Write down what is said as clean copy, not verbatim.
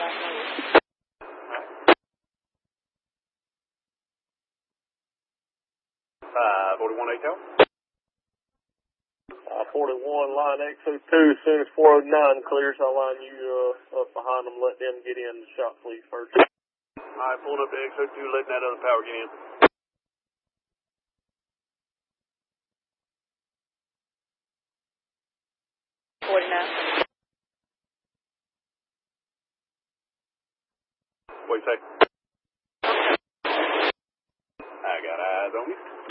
$41 ATO. 41, line XO2, as soon as 409 clears, I'll line you up behind them, let them get in the shop, please, first. Alright, pulling up to XO2, letting that other power get in. What do you say? I got eyes on you.